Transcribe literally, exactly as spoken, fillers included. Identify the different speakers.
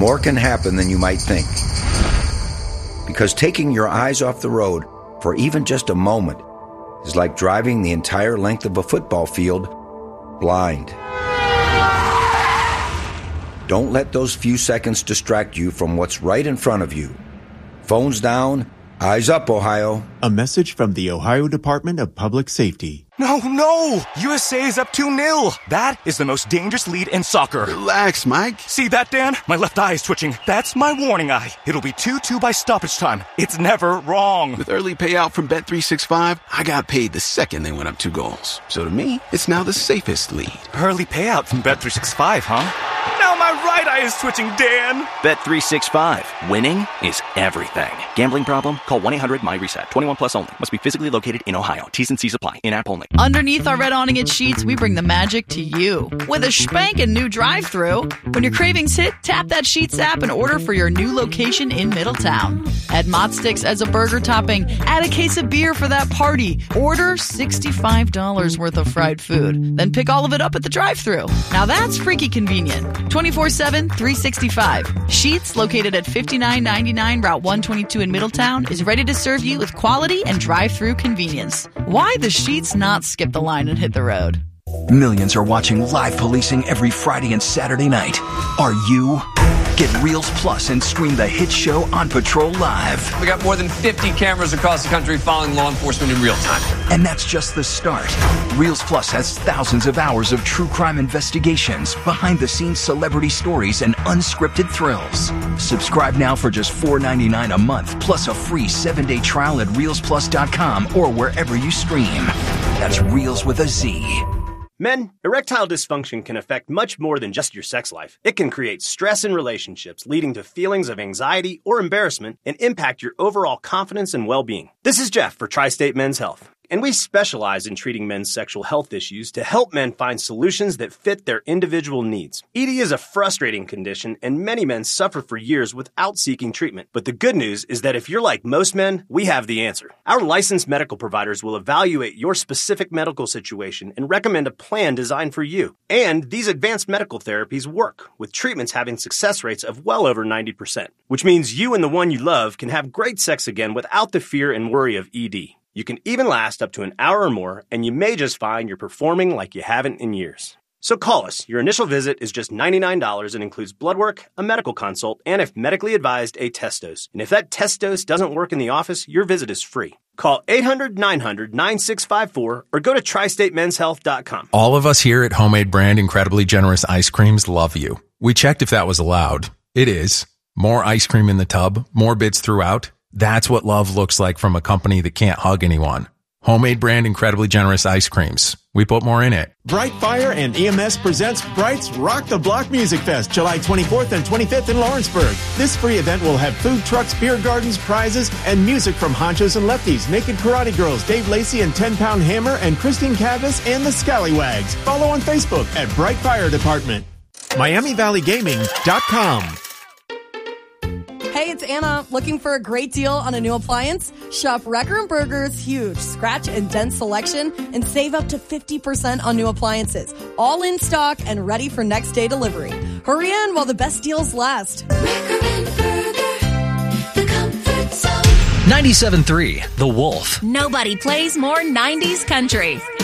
Speaker 1: more can happen than you might think. Because taking your eyes off the road for even just a moment is like driving the entire length of a football field blind. Don't let those few seconds distract you from what's right in front of you. Phones down, eyes up, Ohio.
Speaker 2: A message from the Ohio Department of Public Safety.
Speaker 3: No, no! U S A is up two nil. That is the most dangerous lead in soccer.
Speaker 4: Relax, Mike.
Speaker 3: See that, Dan? My left eye is twitching. That's my warning eye. It'll be two two by stoppage time. It's never wrong.
Speaker 4: With early payout from Bet three sixty-five, I got paid the second they went up two goals. So to me, it's now the safest lead.
Speaker 3: Early payout from Bet three sixty-five, huh? Now my right eye is twitching, Dan.
Speaker 5: Bet three sixty-five. Winning is everything. Gambling problem? Call one eight hundred my reset. twenty-one plus only. Must be physically located in Ohio. T's and C's apply. In-app only.
Speaker 6: Underneath our red awning and sheets, we bring the magic to you. With a spankin' new drive-thru. When your cravings hit, tap that Sheets app and order for your new location in Middletown. Add Mott Sticks as a burger topping. Add a case of beer for that party. Order sixty-five dollars worth of fried food. Then pick all of it up at the drive-thru. Now that's freaky convenient. twenty-four seven, three sixty-five. Sheets, located at fifty-nine ninety-nine Route one twenty-two in Middletown, is ready to serve you with quality and drive-thru convenience. Why the Sheets not skip the line and hit the road?
Speaker 7: Millions are watching live policing every Friday and Saturday night. Are you? Get Reels Plus and stream the hit show On Patrol live.
Speaker 8: We got more than fifty cameras across the country following law enforcement in real time.
Speaker 7: And that's just the start. Reels Plus has thousands of hours of true crime investigations, behind-the-scenes celebrity stories, and unscripted thrills. Subscribe now for just four ninety-nine a month, plus a free seven-day trial at reels plus dot com or wherever you stream. That's Reels with a Z.
Speaker 9: Men, erectile dysfunction can affect much more than just your sex life. It can create stress in relationships, leading to feelings of anxiety or embarrassment, and impact your overall confidence and well-being. This is Jeff for Tri-State Men's Health, and we specialize in treating men's sexual health issues to help men find solutions that fit their individual needs. E D is a frustrating condition, and many men suffer for years without seeking treatment. But the good news is that if you're like most men, we have the answer. Our licensed medical providers will evaluate your specific medical situation and recommend a plan designed for you. And these advanced medical therapies work, with treatments having success rates of well over ninety percent, which means you and the one you love can have great sex again without the fear and worry of E D. You can even last up to an hour or more, and you may just find you're performing like you haven't in years. So call us. Your initial visit is just ninety-nine dollars and includes blood work, a medical consult, and if medically advised, a test dose. And if that test dose doesn't work in the office, your visit is free. Call eight hundred, nine hundred, nine six five four or go to tri state men's health dot com.
Speaker 10: All of us here at Homemade Brand Incredibly Generous Ice Creams love you. We checked if that was allowed. It is. More ice cream in the tub, more bits throughout. That's what love looks like from a company that can't hug anyone. Homemade Brand Incredibly Generous Ice Creams. We put more in it.
Speaker 2: Bright Fire and E M S presents Bright's Rock the Block Music Fest, July twenty-fourth and twenty-fifth in Lawrenceburg. This free event will have food trucks, beer gardens, prizes, and music from Honchos and Lefties, Naked Karate Girls, Dave Lacey and ten pound Hammer, and Christine Cavus and the Scallywags. Follow on Facebook at Bright Fire Department. Miami Valley Gaming dot com.
Speaker 11: Hey, it's Anna. Looking for a great deal on a new appliance? Shop Wrecker and Berger's huge scratch and dent selection and save up to fifty percent on new appliances. All in stock and ready for next day delivery. Hurry in while the best deals last.
Speaker 12: Wrecker and Berger, the comfort zone. ninety-seven point three, The Wolf.
Speaker 13: Nobody plays more nineties country.